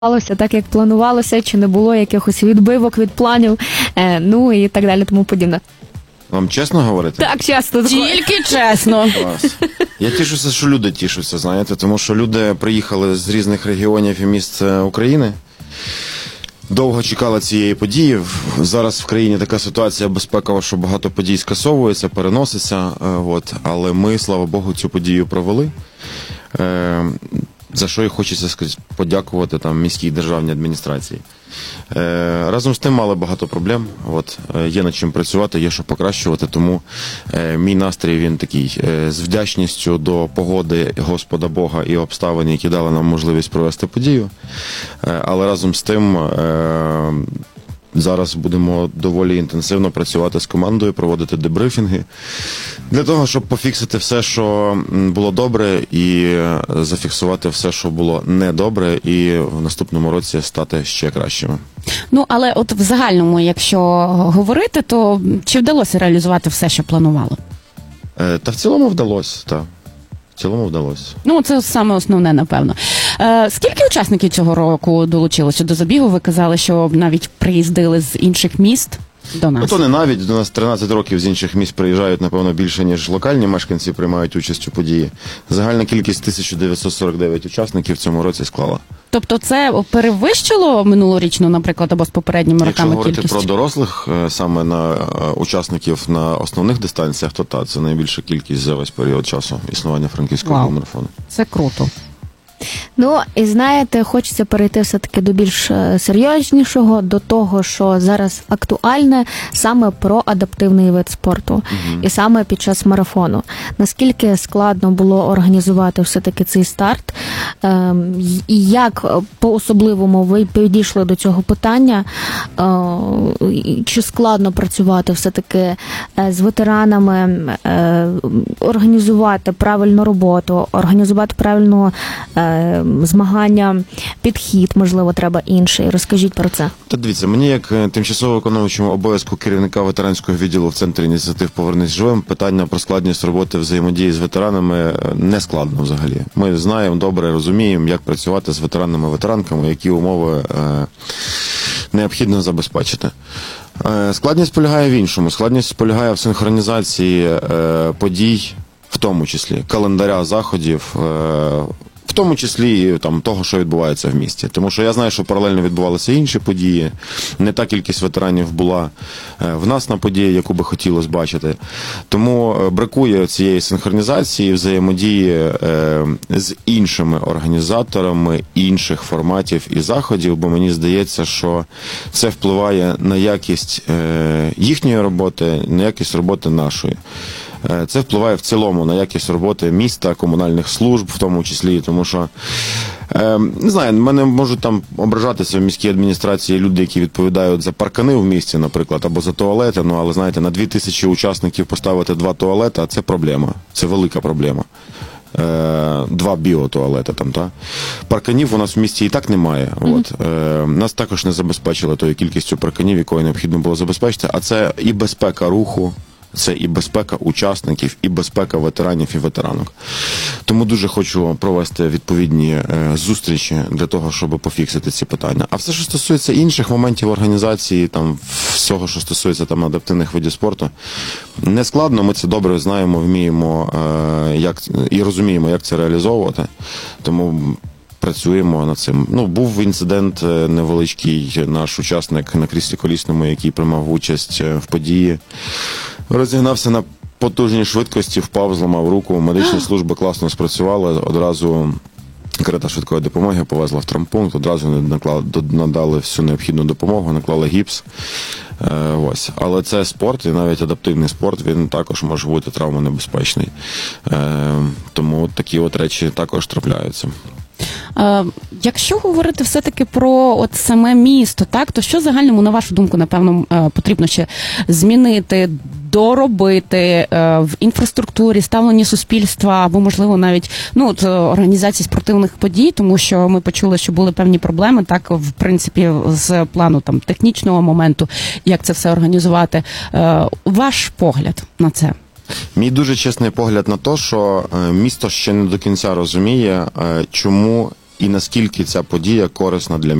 Так, як планувалося, чи не було якихось відбивок від планів, ну і так далі, тому подібне. Вам чесно говорити? Так, чесно. Тільки чесно. Клас. Я тішуся, що люди тішуться, знаєте, тому що люди приїхали з різних регіонів і міст України, довго чекали цієї події. Зараз в країні така ситуація безпекова, що багато подій скасовується, переноситься, але ми, слава Богу, цю подію провели. За що і хочеться подякувати міській державній адміністрації. Разом з тим мали багато проблем, є над чим працювати, є що покращувати, тому мій настрій він такий, з вдячністю до погоди Господа Бога і обставин, які дали нам можливість провести подію, але разом з тим зараз будемо доволі інтенсивно працювати з командою, проводити дебрифінги, для того, щоб пофіксити все, що було добре, і зафіксувати все, що було недобре, і в наступному році стати ще кращими. Ну, але от в загальному, якщо говорити, то чи вдалося реалізувати все, що планували? Та в цілому вдалося, так. В цілому вдалося. Ну, це саме основне, напевно. Скільки учасників цього року долучилося до забігу? Ви казали, що навіть приїздили з інших міст до нас. Ну, то не навіть. До нас 13 років з інших міст приїжджають, напевно, більше, ніж локальні мешканці приймають участь у події. Загальна кількість 1949 учасників в цьому році склала. Тобто це перевищило минулорічну, наприклад, або з попередніми роками кількість? Якщо говорити про дорослих, саме на учасників на основних дистанціях, то це найбільша кількість за весь період часу існування франківського марафону. Це круто. Ну, і знаєте, хочеться перейти все-таки до більш серйознішого, до того, що зараз актуальне саме про адаптивний вид спорту. І саме під час марафону. Наскільки складно було організувати все-таки цей старт? І як по-особливому ви підійшли до цього питання? Чи складно працювати все-таки з ветеранами, організувати правильну роботу, організувати правильну змагання, підхід, можливо, треба інший. Розкажіть про це. Та дивіться, мені як тимчасово виконуючому обов'язку керівника ветеранського відділу в Центрі ініціатив «Повернись живим» питання про складність роботи взаємодії з ветеранами не складно взагалі. Ми знаємо, добре розуміємо, як працювати з ветеранами, ветеранками, які умови необхідно забезпечити. Складність полягає в іншому. Складність полягає в синхронізації подій, в тому числі календаря заходів, в тому числі і того, що відбувається в місті. Тому що я знаю, що паралельно відбувалися інші події, не та кількість ветеранів була в нас на події, яку би хотілося бачити. Тому бракує цієї синхронізації, взаємодії з іншими організаторами інших форматів і заходів, бо мені здається, що це впливає на якість їхньої роботи, на якість роботи нашої. Це впливає в цілому на якість роботи міста, комунальних служб в тому числі, тому що, не знаю, мене можуть ображатися в міській адміністрації люди, які відповідають за паркани в місті, наприклад, або за туалети, але, знаєте, на 2000 учасників поставити 2 туалета – це проблема, це велика проблема. 2 біотуалети Парканів у нас в місті і так немає. Нас також не забезпечили тою кількістю парканів, якою необхідно було забезпечити, а це і безпека руху, це і безпека учасників, і безпека ветеранів і ветеранок. Тому дуже хочу провести відповідні зустрічі для того, щоб пофіксити ці питання. А все, що стосується інших моментів організації, всього, що стосується адаптивних видів спорту, не складно, ми це добре знаємо, вміємо і розуміємо, як це реалізовувати. Тому працюємо над цим. Був інцидент невеличкий, наш учасник на кріслі колісному, який приймав участь в події, розігнався на потужній швидкості, впав, зламав руку, медичні служби класно спрацювали, одразу карета швидкої допомоги повезла в травмпункт, одразу надали всю необхідну допомогу, наклали гіпс. Але це спорт, і навіть адаптивний спорт, він також може бути травмонебезпечний. Тому такі речі також трапляються. Якщо говорити все-таки про саме місто, то що загальному, на вашу думку, напевно, потрібно ще змінити, доробити в інфраструктурі, ставленні суспільства або, можливо, навіть організації спортивних подій, тому що ми почули, що були певні проблеми, в принципі, з плану технічного моменту, як це все організувати. Ваш погляд на це? Мій дуже чесний погляд на те, що місто ще не до кінця розуміє, чому і наскільки ця подія корисна для